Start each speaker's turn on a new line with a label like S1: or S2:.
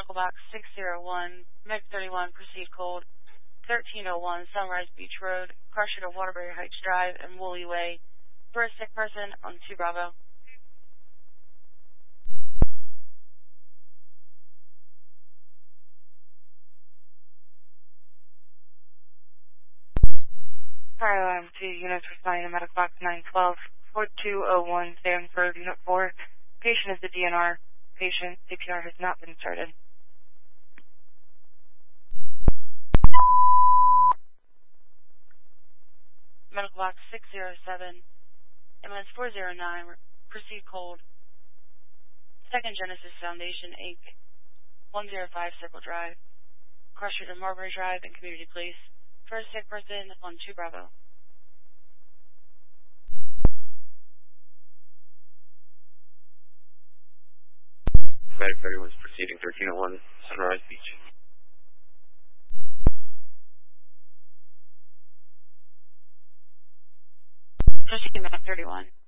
S1: Medical Box 601, Meg 31, proceed cold. 1301 Sunrise Beach Road, Crusher to Waterbury Heights Drive and Woolly Way. For a sick person on 2 Bravo. Fire alarm 2 units responding to Medical Box 912, 4201 Stanford, Unit 4. Patient is the DNR. Patient CPR has not been started. Medical Box 607, ambulance 409, proceed cold. Second Genesis Foundation, Inc., 105 Circle Drive, Crusher to Marbury Drive and Community Place. For a sick person on 2 Bravo.
S2: Medic 31 is proceeding 1301 Sunrise Beach.
S1: Proceed, Medic 31.